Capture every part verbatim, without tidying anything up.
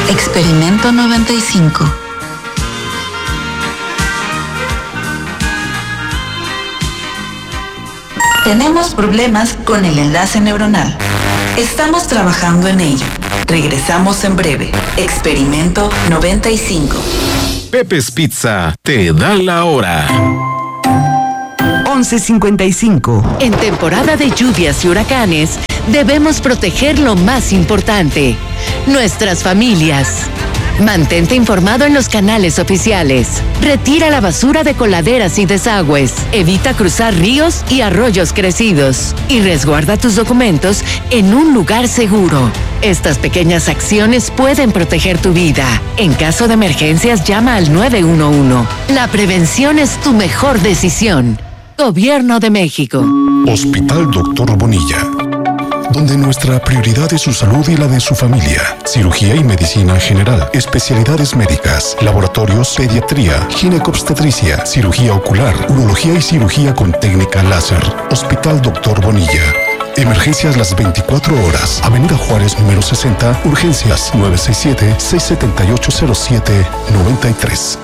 Experimento noventa y cinco. Tenemos problemas con el enlace neuronal. Estamos trabajando en ello. Regresamos en breve. Experimento noventa y cinco. Pepe's Pizza te da la hora. once cincuenta y cinco. En temporada de lluvias y huracanes, debemos proteger lo más importante: nuestras familias. Mantente informado en los canales oficiales. Retira la basura de coladeras y desagües. Evita cruzar ríos y arroyos crecidos. Y resguarda tus documentos en un lugar seguro. Estas pequeñas acciones pueden proteger tu vida. En caso de emergencias, llama al nueve uno uno. La prevención es tu mejor decisión. Gobierno de México. Hospital Doctor Bonilla, donde nuestra prioridad es su salud y la de su familia. Cirugía y medicina general, especialidades médicas, laboratorios, pediatría, ginecobstetricia, cirugía ocular, urología y cirugía con técnica láser. Hospital Doctor Bonilla. Emergencias las veinticuatro horas. Avenida Juárez número sesenta, urgencias nueve seis siete, seis siete ocho, cero siete nueve tres.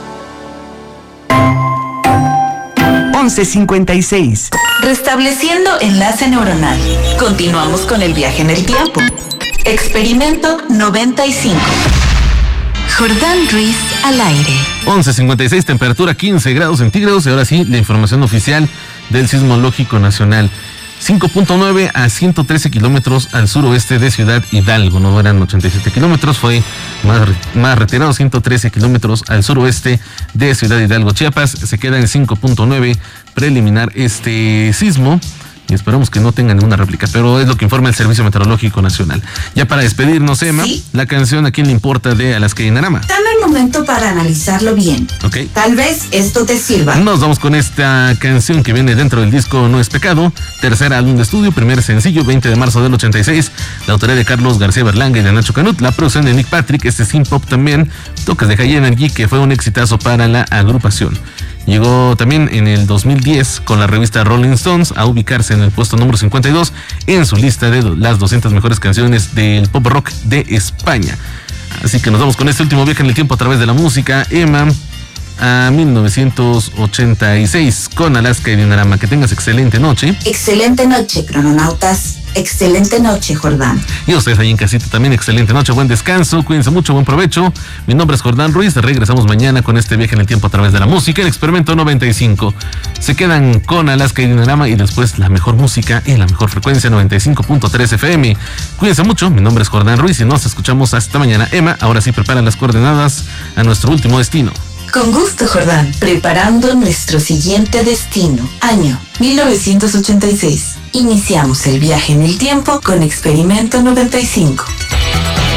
once cincuenta y seis. Restableciendo enlace neuronal. Continuamos con el viaje en el tiempo. Experimento noventa y cinco. Jordán Ruiz al aire. once cincuenta y seis, temperatura quince grados centígrados. Y ahora sí, la información oficial del Sismológico Nacional. cinco punto nueve a ciento trece kilómetros al suroeste de Ciudad Hidalgo. No eran ochenta y siete kilómetros, fue más, más retirado, ciento trece kilómetros al suroeste de Ciudad Hidalgo. Chiapas se queda en cinco punto nueve preliminar este sismo. Y esperamos que no tenga ninguna réplica, pero es lo que informa el Servicio Meteorológico Nacional. Ya para despedirnos, Emma, ¿sí? La canción ¿A quién le importa? De Alaska y Dinarama. Dame el momento para analizarlo bien. Ok. Tal vez esto te sirva. Nos vamos con esta canción que viene dentro del disco No es Pecado, tercer álbum de estudio, primer sencillo, veinte de marzo del ochenta y seis, la autoría de Carlos García Berlanga y de Nacho Canut, la producción de Nick Patrick, este synth pop también, toques de High Energy, que fue un exitazo para la agrupación. Llegó también en el dos mil diez con la revista Rolling Stones a ubicarse en el puesto número cincuenta y dos en su lista de las doscientas mejores canciones del pop rock de España. Así que nos vamos con este último viaje en el tiempo a través de la música, Emma, a mil novecientos ochenta y seis con Alaska y Dinarama. Que tengas excelente noche. Excelente noche, crononautas. Excelente noche, Jordán. Y ustedes ahí en casita también, excelente noche, buen descanso, cuídense mucho, buen provecho. Mi nombre es Jordán Ruiz, regresamos mañana con este viaje en el tiempo a través de la música, el Experimento noventa y cinco. Se quedan con Alaska y Dinarama y después la mejor música en la mejor frecuencia, noventa y cinco punto tres F M. Cuídense mucho, mi nombre es Jordán Ruiz y nos escuchamos hasta mañana. Emma, ahora sí prepara las coordenadas a nuestro último destino. Con gusto, Jordán. Preparando nuestro siguiente destino. Año mil novecientos ochenta y seis. Iniciamos el viaje en el tiempo con Experimento noventa y cinco.